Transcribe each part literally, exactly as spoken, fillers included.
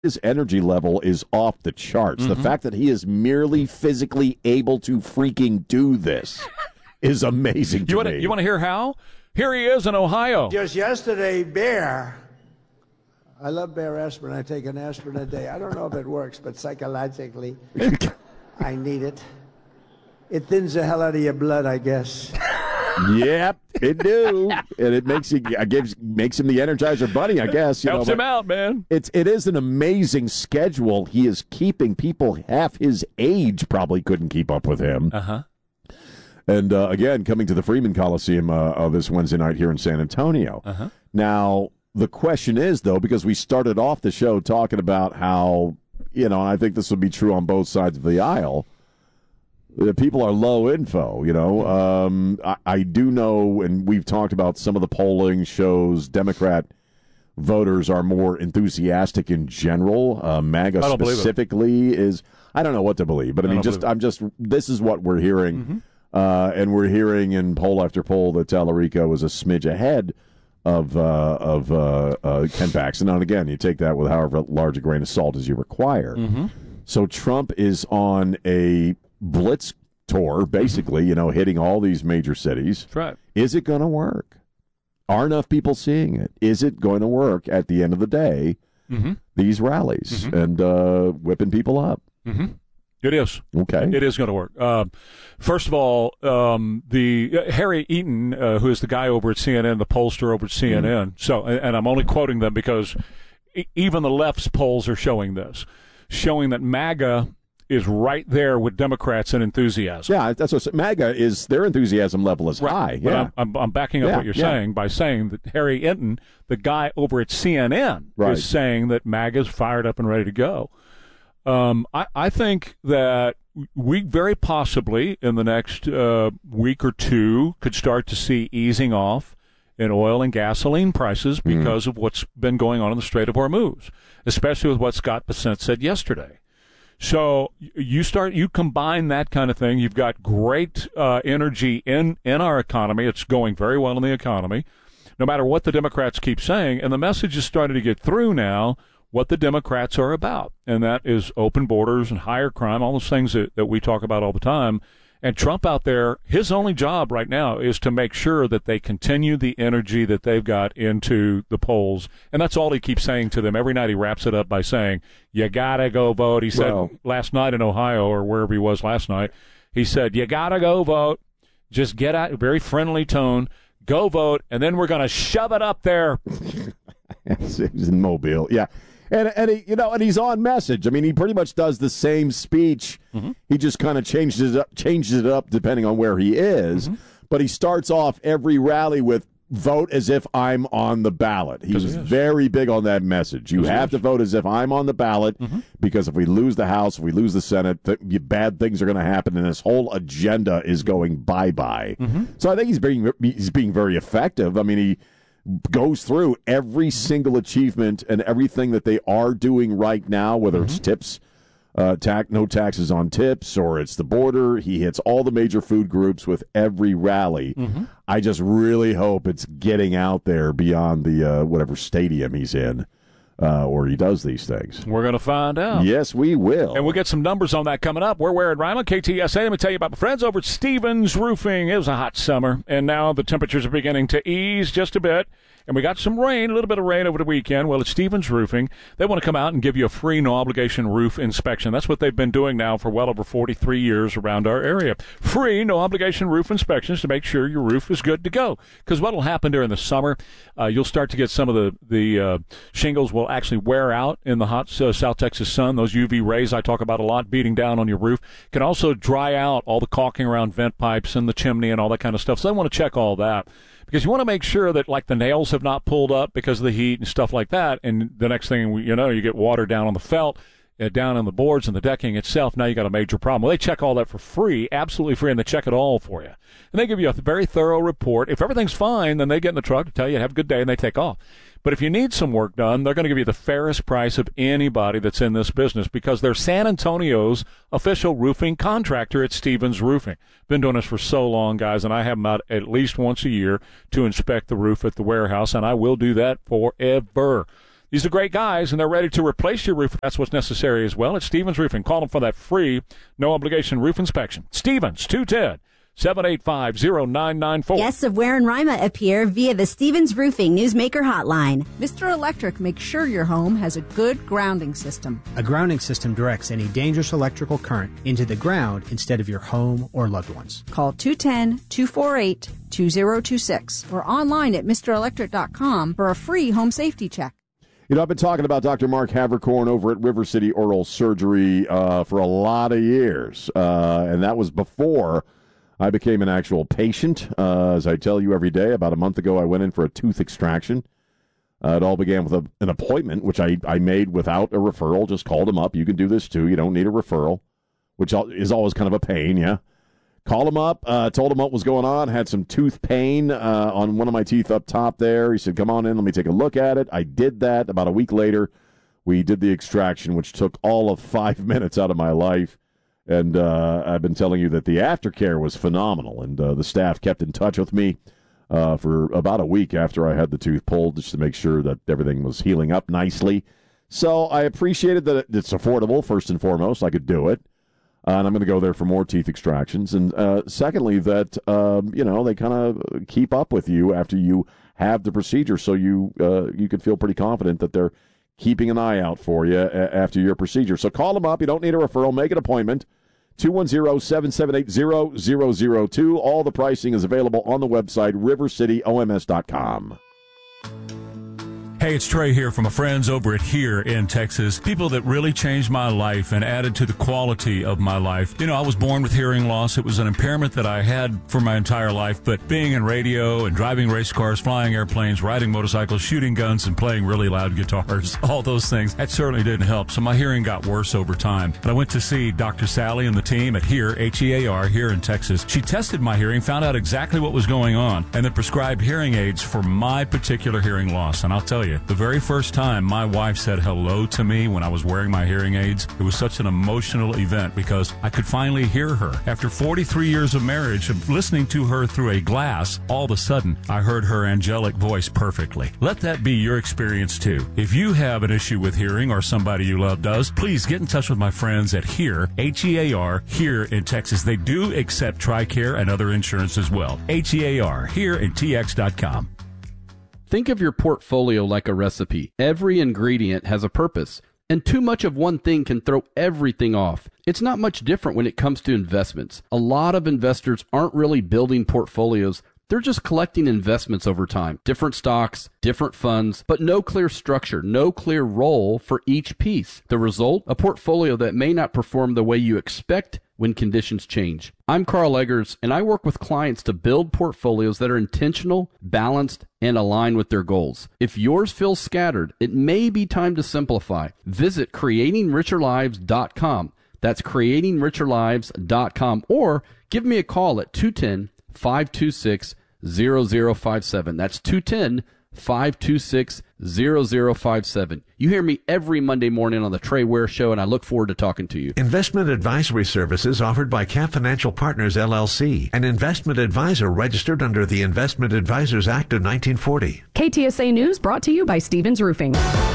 his energy level is off the charts. Mm-hmm. The fact that he is merely physically able to freaking do this is amazing to you wanna, me. You want to hear how? Here he is in Ohio. Just yesterday, Bear. I love Bear aspirin. I take an aspirin a day. I don't know if it works, but psychologically, I need it. It thins the hell out of your blood, I guess. Yep, it do, and it makes you uh, gives makes him the Energizer Bunny, I guess. You Helps know, him out, man. It's it is an amazing schedule. He is keeping people half his age probably couldn't keep up with him. Uh huh. And uh, again, coming to the Freeman Coliseum uh, uh, this Wednesday night here in San Antonio. Uh huh. Now the question is though, because we started off the show talking about how you know, and I think this would be true on both sides of the aisle. The people are low info, you know. Um, I, I do know, and we've talked about some of the polling shows, Democrat voters are more enthusiastic in general. Uh, MAGA specifically is, I don't know what to believe, but I, I mean, just I'm just, this is what we're hearing. Mm-hmm. Uh, and we're hearing in poll after poll that Tallarico was a smidge ahead of uh, of uh, uh, Ken Paxton. And again, you take that with however large a grain of salt as you require. Mm-hmm. So Trump is on a blitz tour, basically, you know, hitting all these major cities. That's right. Is it going to work? Are enough people seeing it? Is it going to work at the end of the day, mm-hmm. these rallies mm-hmm. and uh, whipping people up? Mm-hmm. It is. Okay. It is going to work. Uh, first of all, um, the uh, Harry Eaton, uh, who is the guy over at C N N, the pollster over at C N N, mm-hmm. so, and, and I'm only quoting them because e- even the left's polls are showing this, showing that MAGA is right there with Democrats in enthusiasm. Yeah, that's what MAGA is. Their enthusiasm level is right. high. But yeah, I'm, I'm, I'm backing up yeah, what you're yeah. saying by saying that Harry Eaton, the guy over at C N N, right. is saying that MAGA is fired up and ready to go. Um, I, I think that we very possibly in the next uh, week or two could start to see easing off in oil and gasoline prices because mm. of what's been going on in the Strait of Hormuz, especially with what Scott Bessent said yesterday. So you start, you combine that kind of thing. You've got great uh, energy in, in our economy. It's going very well in the economy, no matter what the Democrats keep saying. And the message is starting to get through now what the Democrats are about, and that is open borders and higher crime, all those things that, that we talk about all the time. And Trump out there, his only job right now is to make sure that they continue the energy that they've got into the polls. And that's all he keeps saying to them. Every night he wraps it up by saying, you got to go vote. He said well, last night in Ohio, or wherever he was last night, he said, you got to go vote. Just get out, very friendly tone, go vote, and then we're going to shove it up there. He's in Mobile, yeah. And and he, you know, and he's on message. I mean, he pretty much does the same speech. Mm-hmm. He just kind of changes it up, changes it up depending on where he is. Mm-hmm. But he starts off every rally with "vote as if I'm on the ballot." He was he very big on that message. You have to vote as if I'm on the ballot mm-hmm. because if we lose the House, if we lose the Senate, th- bad things are going to happen, and his whole agenda is going bye bye. Mm-hmm. So I think he's being he's being very effective. I mean, he goes through every single achievement and everything that they are doing right now, whether mm-hmm. it's tips, uh, tax, no taxes on tips, or it's the border. He hits all the major food groups with every rally. Mm-hmm. I just really hope it's getting out there beyond the uh, whatever stadium he's in. Uh, or he does these things. We're going to find out. Yes, we will. And we'll get some numbers on that coming up. We're wearing Ryman, K T S A. Let me tell you about my friends over at Stevens Roofing. It was a hot summer, and now the temperatures are beginning to ease just a bit. And we got some rain, a little bit of rain over the weekend. Well, at Stevens Roofing, they want to come out and give you a free, no-obligation roof inspection. That's what they've been doing now for well over forty-three years around our area. Free, no-obligation roof inspections to make sure your roof is good to go. Because what will happen during the summer, uh, you'll start to get some of the, the uh, shingles will actually wear out in the hot uh, South Texas sun. Those U V rays I talk about a lot beating down on your roof can also dry out all the caulking around vent pipes and the chimney and all that kind of stuff. So they want to check all that. Because you want to make sure that, like, the nails have not pulled up because of the heat and stuff like that. And the next thing you know, you get water down on the felt, uh, down on the boards and the decking itself. Now you got a major problem. Well, they check all that for free, absolutely free, and they check it all for you. And they give you a very thorough report. If everything's fine, then they get in the truck to tell you, have a good day, and they take off. But if you need some work done, they're going to give you the fairest price of anybody that's in this business because they're San Antonio's official roofing contractor at Stevens Roofing. Been doing this for so long, guys, and I have them out at least once a year to inspect the roof at the warehouse, and I will do that forever. These are great guys, and they're ready to replace your roof if that's what's necessary as well. It's Stevens Roofing. Call them for that free, no-obligation roof inspection. Stevens, two one zero, seven eight five, zero nine nine four. Guests of Ware and Rima appear via the Stevens Roofing Newsmaker hotline. Mister Electric makes sure your home has a good grounding system. A grounding system directs any dangerous electrical current into the ground instead of your home or loved ones. Call two one zero, two four eight, two zero two six or online at mister electric dot com for a free home safety check. You know, I've been talking about Doctor Mark Havercorn over at River City Oral Surgery uh, for a lot of years, uh, and that was before I became an actual patient. Uh, as I tell you every day, about a month ago I went in for a tooth extraction. Uh, it all began with a, an appointment, which I, I made without a referral, just called him up. You can do this too. You don't need a referral, which is always kind of a pain, yeah. Called him up, uh, told him what was going on, had some tooth pain uh, on one of my teeth up top there. He said, come on in, let me take a look at it. I did that. About a week later, we did the extraction, which took all of five minutes out of my life. And uh, I've been telling you that the aftercare was phenomenal, and uh, the staff kept in touch with me uh, for about a week after I had the tooth pulled, just to make sure that everything was healing up nicely. So I appreciated that it's affordable, first and foremost. I could do it. Uh, and I'm going to go there for more teeth extractions. And uh, secondly, that, um, you know, they kind of keep up with you after you have the procedure, so you uh, you can feel pretty confident that they're keeping an eye out for you a- after your procedure. So call them up. You don't need a referral. Make an appointment. two one zero, seven seven eight, zero zero zero two. All the pricing is available on the website, river city o m s dot com. Hey, it's Trey here from my friends over at Here in Texas. People that really changed my life and added to the quality of my life. You know, I was born with hearing loss. It was an impairment that I had for my entire life, but being in radio and driving race cars, flying airplanes, riding motorcycles, shooting guns, and playing really loud guitars, all those things, that certainly didn't help. So my hearing got worse over time. But I went to see Doctor Sally and the team at Here, H E A R, here in Texas. She tested my hearing, found out exactly what was going on, and then prescribed hearing aids for my particular hearing loss. And I'll tell you, the very first time my wife said hello to me when I was wearing my hearing aids, it was such an emotional event because I could finally hear her. After forty-three years of marriage, of listening to her through a glass, all of a sudden, I heard her angelic voice perfectly. Let that be your experience too. If you have an issue with hearing or somebody you love does, please get in touch with my friends at Here, H E A R, here in Texas. They do accept TRICARE and other insurance as well. H E A R, here in T X dot com. Think of your portfolio like a recipe. Every ingredient has a purpose, and too much of one thing can throw everything off. It's not much different when it comes to investments. A lot of investors aren't really building portfolios. They're just collecting investments over time. Different stocks, different funds, but no clear structure, no clear role for each piece. The result? A portfolio that may not perform the way you expect when conditions change. I'm Carl Eggers, and I work with clients to build portfolios that are intentional, balanced, and align with their goals. If yours feels scattered, it may be time to simplify. Visit creating richer lives dot com. That's creating richer lives dot com, or give me a call at two one zero, five two six, zero zero five seven. That's two one zero, five two six, zero zero five seven. You hear me every Monday morning on the Trey Ware Show, and I look forward to talking to you. Investment advisory services offered by Camp Financial Partners, L L C, an investment advisor registered under the Investment Advisors Act of nineteen forty. K T S A News brought to you by Stevens Roofing.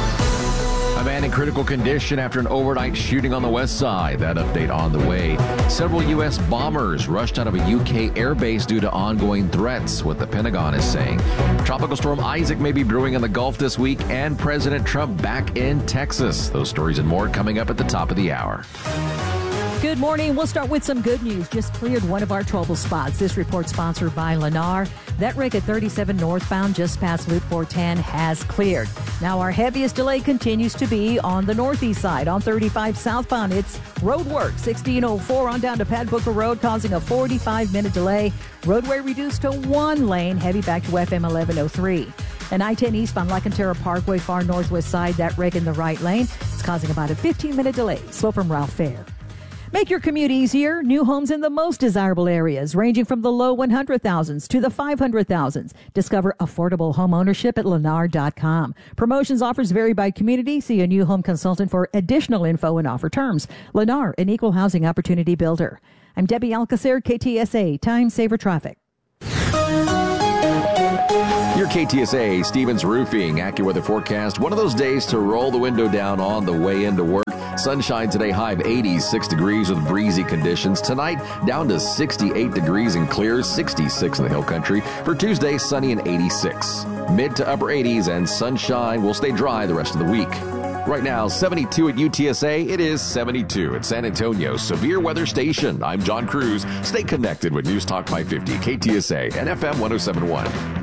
A man in critical condition after an overnight shooting on the west side. That update on the way. Several U S bombers rushed out of a U K airbase due to ongoing threats, what the Pentagon is saying. Tropical storm Isaac may be brewing in the Gulf this week, and President Trump back in Texas. Those stories and more coming up at the top of the hour. Good morning. We'll start with some good news. Just cleared one of our trouble spots. This report sponsored by Lennar. That wreck at thirty-seven northbound just past Loop four ten has cleared. Now our heaviest delay continues to be on the northeast side. On thirty-five southbound, it's road work. sixteen oh four on down to Pat Booker Road, causing a forty-five minute delay. Roadway reduced to one lane, heavy back to F M eleven oh three. And I ten eastbound Lacantera Parkway, far northwest side, that wreck in the right lane. It's causing about a fifteen minute delay. Slow from Ralph Fair. Make your commute easier. New homes in the most desirable areas, ranging from the low one hundred thousands to the five hundred thousands. Discover affordable home ownership at lennar dot com. Promotions offers vary by community. See a new home consultant for additional info and offer terms. Lennar, an equal housing opportunity builder. I'm Debbie Alcacer, K T S A, Time Saver Traffic. Your K T S A Stevens Roofing AccuWeather forecast. One of those days to roll the window down on the way into work. Sunshine today, high of eighty-six degrees with breezy conditions. Tonight, down to sixty-eight degrees and clear, sixty-six in the hill country. For Tuesday, sunny and eighty-six. Mid to upper eighties and sunshine will stay dry the rest of the week. Right now, seventy-two at U T S A. It is seventy-two at San Antonio Severe Weather Station. I'm John Cruz. Stay connected with News Talk five fifty, K T S A, and F M one oh seven point one.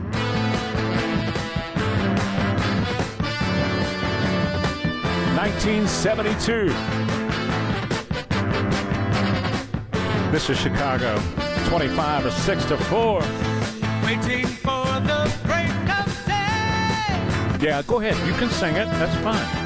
nineteen seventy-two. This is Chicago. twenty-five or six to four. Waiting for the break of day. Yeah, go ahead. You can sing it. That's fine.